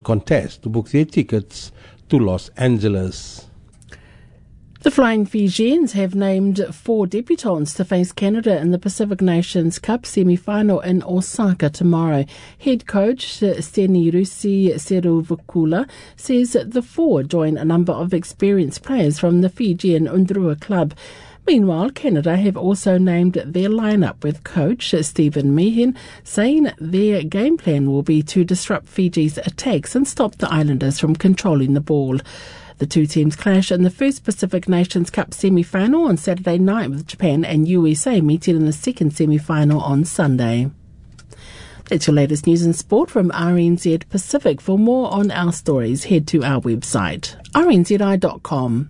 contest to book their tickets to Los Angeles. The Flying Fijians have named 4 debutants to face Canada in the Pacific Nations Cup semi-final in Osaka tomorrow. Head coach Senirusi Seruvukula says the 4 join a number of experienced players from the Fijian Undrua club. Meanwhile, Canada have also named their lineup, with coach Stephen Meehan saying their game plan will be to disrupt Fiji's attacks and stop the Islanders from controlling the ball. The two teams clash in the first Pacific Nations Cup semi-final on Saturday night, with Japan and USA meeting in the second semi-final on Sunday. That's your latest news and sport from RNZ Pacific. For more on our stories, head to our website, rnzi.com.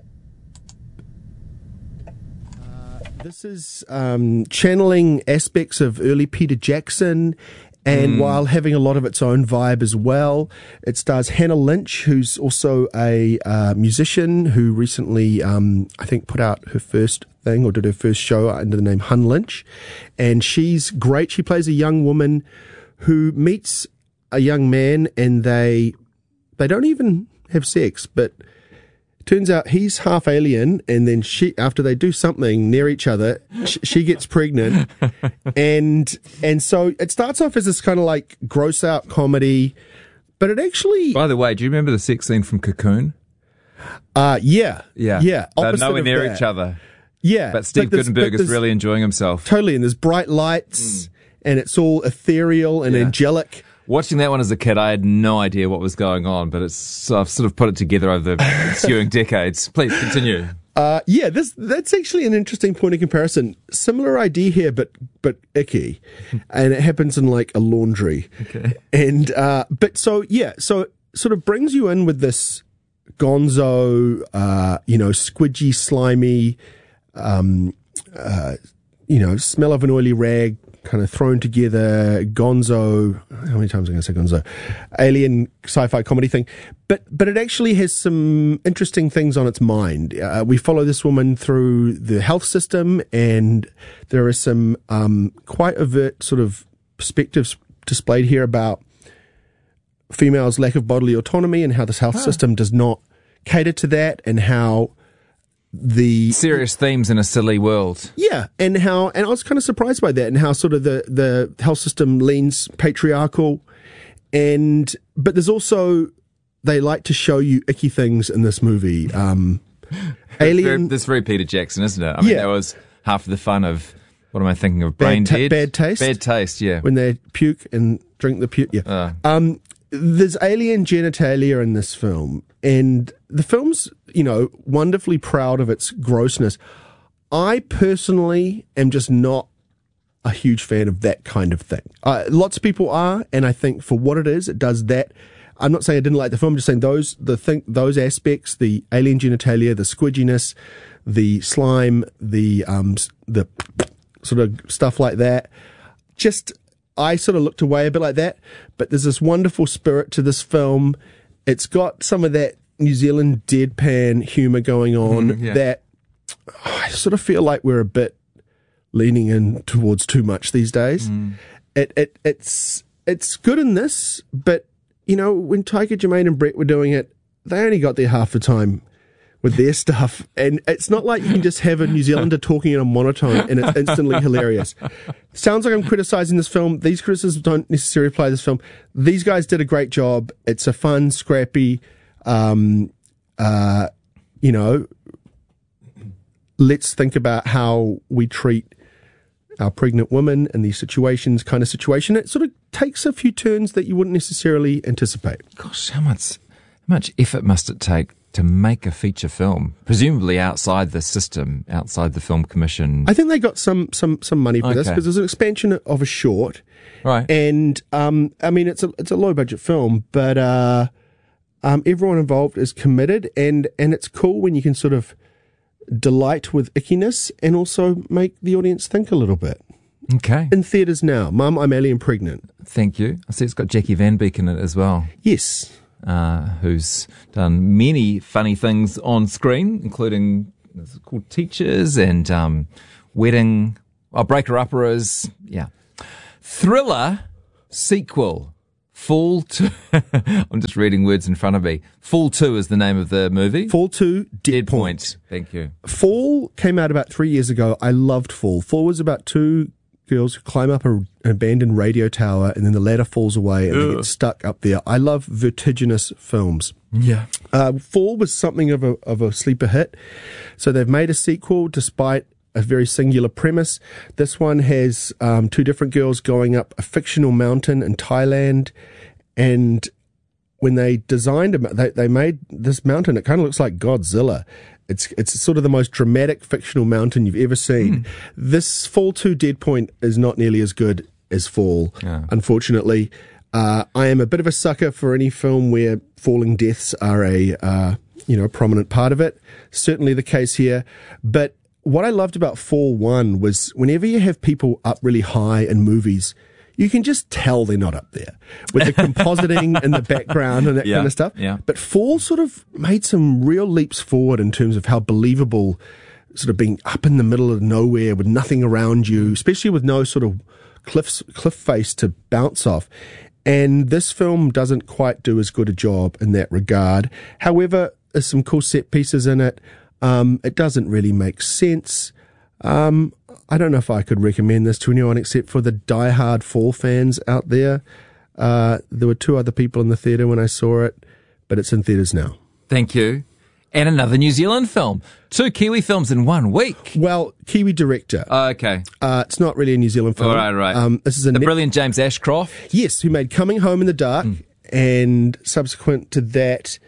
This is channeling aspects of early Peter Jackson, and while having a lot of its own vibe as well. It stars Hannah Lynch, who's also a musician who recently, I think, put out her first thing or did her first show under the name Hun Lynch. And she's great. She plays a young woman who meets a young man, and they don't even have sex, but turns out he's half alien, and then she, after they do something near each other, she gets pregnant, and so it starts off as this kind of like gross out comedy, but it actually. By the way, do you remember the sex scene from Cocoon? Yeah. They're nowhere near each other. Yeah, but Steve Guttenberg is really enjoying himself. Totally, and there's bright lights, and it's all ethereal and angelic. Watching that one as a kid, I had no idea what was going on, but I've sort of put it together over the ensuing decades. Please continue. That's actually an interesting point of comparison. Similar idea here, but icky, and it happens in like a laundry. Okay. And so it sort of brings you in with this gonzo, squidgy, slimy, smell of an oily rag, kind of thrown together, gonzo, how many times am I going to say gonzo? Alien sci-fi comedy thing. But it actually has some interesting things on its mind. We follow this woman through the health system, and there are some quite overt sort of perspectives displayed here about females' lack of bodily autonomy and how this health system does not cater to that, and how the serious themes in a silly world. Yeah, and I was kind of surprised by that, and how sort of the health system leans patriarchal, but there's also, they like to show you icky things in this movie. Alien. This is very Peter Jackson, isn't it? I mean, that was half of the fun of, what am I thinking of? Brain Dead? Bad taste. Bad taste, yeah. When they puke and drink the puke, yeah. There's alien genitalia in this film, and the film's, wonderfully proud of its grossness. I personally am just not a huge fan of that kind of thing. Lots of people are, and I think for what it is, it does that. I'm not saying I didn't like the film, I'm just saying those aspects, the alien genitalia, the squidginess, the slime, the sort of stuff like that, I sort of looked away a bit like that, but there's this wonderful spirit to this film. It's got some of that New Zealand deadpan humour going on that I sort of feel like we're a bit leaning in towards too much these days. It's good in this, but when Taika, Jermaine and Brett were doing it, they only got there half the time with their stuff, and it's not like you can just have a New Zealander talking in a monotone and it's instantly hilarious. Sounds like I'm criticising this film. These criticisms don't necessarily apply to this film. These guys did a great job. It's a fun, scrappy, let's think about how we treat our pregnant women in these situations kind of situation. It sort of takes a few turns that you wouldn't necessarily anticipate. Gosh, how much effort must it take to make a feature film, presumably outside the system, outside the Film Commission? I think they got some money for this, because there's an expansion of a short, right? And it's a low budget film, but everyone involved is committed, and it's cool when you can sort of delight with ickiness and also make the audience think a little bit. Okay. In theatres now, Mum, I'm alien pregnant. Thank you. I see it's got Jackie Van Beek in it as well. Yes. Who's done many funny things on screen, including it's called Teachers and Wedding, Breaker Upperers, Thriller sequel, Fall 2. I'm just reading words in front of me. Fall 2 is the name of the movie. Fall 2, Dead Point. Thank you. Fall came out about 3 years ago. I loved Fall. Fall was about two girls who climb up an abandoned radio tower and then the ladder falls away and they get stuck up there. I love vertiginous films. Yeah. Fall was something of a sleeper hit. So they've made a sequel despite a very singular premise. This one has two different girls going up a fictional mountain in Thailand, and when they designed it, they made this mountain. It kind of looks like Godzilla. It's sort of the most dramatic fictional mountain you've ever seen. This Fall 2 Dead Point is not nearly as good as Fall, unfortunately. I am a bit of a sucker for any film where falling deaths are a prominent part of it. Certainly the case here. But what I loved about Fall 1 was whenever you have people up really high in movies, you can just tell they're not up there with the compositing in the background and that kind of stuff. Yeah. But Fall sort of made some real leaps forward in terms of how believable sort of being up in the middle of nowhere with nothing around you, especially with no sort of cliff face to bounce off. And this film doesn't quite do as good a job in that regard. However, there's some cool set pieces in it. It doesn't really make sense. I don't know if I could recommend this to anyone except for the diehard Fall fans out there. There were two other people in the theatre when I saw it, but it's in theatres now. Thank you. And another New Zealand film. 2 Kiwi films in 1 week. Well, Kiwi director. Okay. It's not really a New Zealand film. Right. This is the brilliant James Ashcroft. Yes, who made Coming Home in the Dark, and subsequent to that,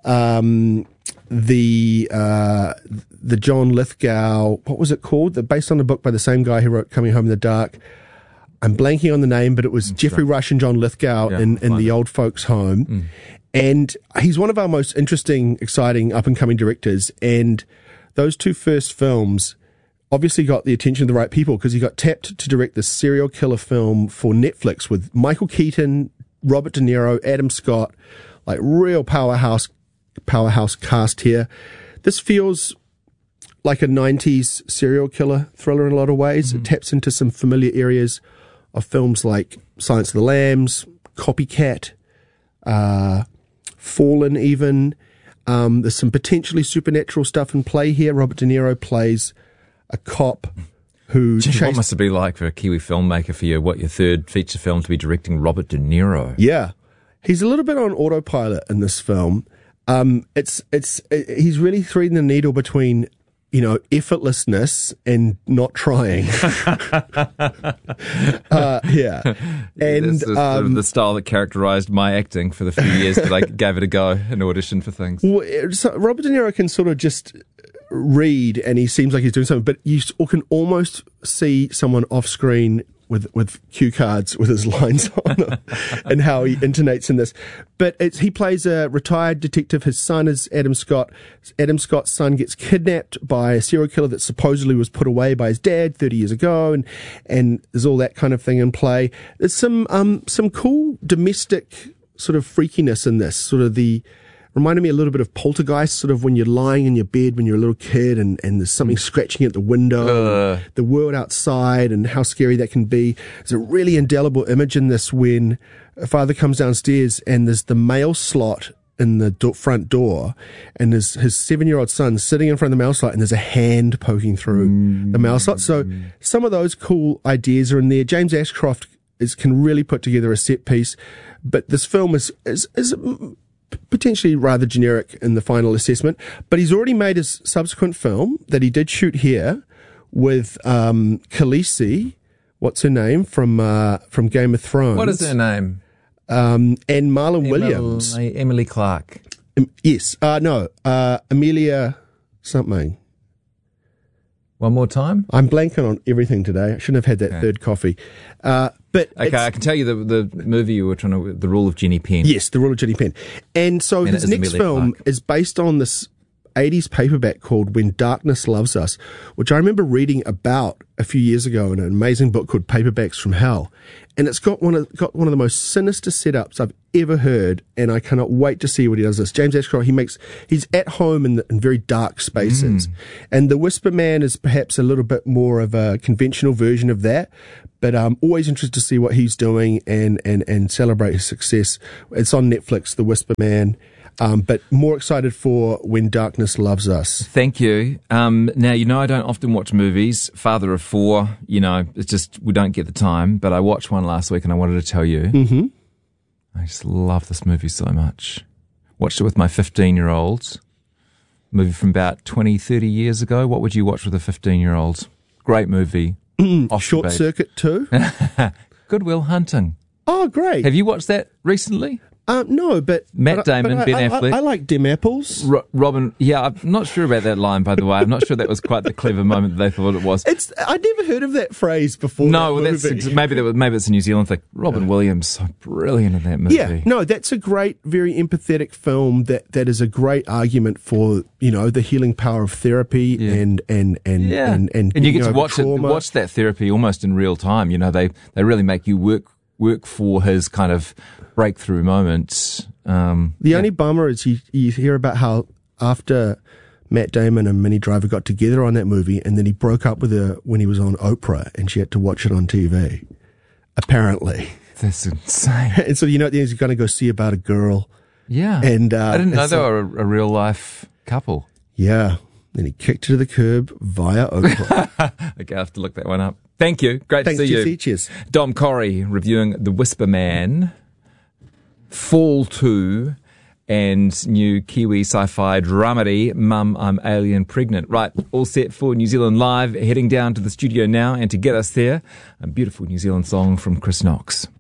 the John Lithgow, what was it called? Based on a book by the same guy who wrote Coming Home in the Dark. I'm blanking on the name, but it was Geoffrey Rush and John Lithgow in the old folks' home. And he's one of our most interesting, exciting, up-and-coming directors. And those two first films obviously got the attention of the right people because he got tapped to direct this serial killer film for Netflix with Michael Keaton, Robert De Niro, Adam Scott, like real powerhouse cast here. This feels like a 90s serial killer thriller in a lot of ways. It taps into some familiar areas of films like Silence of the Lambs, Copycat, Fallen even. There's some potentially supernatural stuff in play here. Robert De Niro plays a cop who what must it be like for a Kiwi filmmaker for your third feature film to be directing Robert De Niro? Yeah. He's a little bit on autopilot in this film. He's really threading the needle between, effortlessness and not trying. And this is sort of the style that characterized my acting for the few years that I gave it a go and auditioned for things. Well, so Robert De Niro can sort of just read and he seems like he's doing something, but you can almost see someone off screen with cue cards with his lines on them and how he intonates in this. But he plays a retired detective. His son is Adam Scott. Adam Scott's son gets kidnapped by a serial killer that supposedly was put away by his dad 30 years ago, and there's all that kind of thing in play. There's some cool domestic sort of freakiness in this, sort of reminded me a little bit of Poltergeist, sort of when you're lying in your bed when you're a little kid and there's something scratching at the window, the world outside and how scary that can be. There's a really indelible image in this when a father comes downstairs and there's the mail slot in the front door and there's his 7-year-old son sitting in front of the mail slot and there's a hand poking through the mail slot. So some of those cool ideas are in there. James Ashcroft can really put together a set piece, but this film is potentially rather generic in the final assessment, but he's already made his subsequent film that he did shoot here with Khaleesi, what's her name, from Game of Thrones. What is her name? And Marlon Williams. Emily Clark. Yes. Amelia something. One more time? I'm blanking on everything today. I shouldn't have had that third coffee. But I can tell you the movie you were trying to, The Rule of Jenny Penn. Yes, The Rule of Jenny Penn. And so his next film is based on this 80s paperback called When Darkness Loves Us, which I remember reading about a few years ago in an amazing book called Paperbacks from Hell. And it's got one of the most sinister setups I've ever heard, and I cannot wait to see what he does this. James Ashcroft, he's at home in very dark spaces. And The Whisper Man is perhaps a little bit more of a conventional version of that, but I'm always interested to see what he's doing and celebrate his success. It's on Netflix, The Whisper Man. But more excited for When Darkness Loves Us. Thank you. Now, I don't often watch movies. Father of four, it's just we don't get the time. But I watched one last week and I wanted to tell you. Mm-hmm. I just love this movie so much. Watched it with my 15-year-olds. Movie from about 20, 30 years ago. What would you watch with a 15-year-old? Great movie. Short Circuit 2? Good Will Hunting. Oh, great. Have you watched that recently? No, but Matt Damon, Ben Affleck. I like Dim Apples. Robin, I'm not sure about that line, by the way. I'm not sure that was quite the clever moment that they thought it was. I'd never heard of that phrase before. No, maybe it's a New Zealand thing. Robin Williams, so brilliant in that movie. Yeah, no, that's a great, very empathetic film. That is a great argument for the healing power of therapy and you get to watch that therapy almost in real time. They really make you work for his kind of breakthrough moments. The only bummer is you hear about how after Matt Damon and Minnie Driver got together on that movie, and then he broke up with her when he was on Oprah, and she had to watch it on TV. Apparently, that's insane. And so at the end he's going to go see about a girl. Yeah, and I didn't know they were a real life couple. Yeah, then he kicked her to the curb via Oprah. Okay, I have to look that one up. Thank you. Great to see you. Jesse. Cheers. Dom Corrie reviewing The Whisper Man, Fall 2, and new Kiwi sci-fi dramedy, Mum, I'm Alien Pregnant. Right, all set for New Zealand Live, heading down to the studio now, and to get us there, a beautiful New Zealand song from Chris Knox.